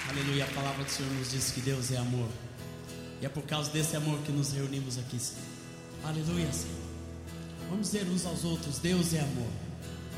Aleluia, a palavra do Senhor nos diz que Deus é amor. E é por causa desse amor que nos reunimos aqui, Senhor. Aleluia, Senhor. Vamos dizer uns aos outros: Deus é amor.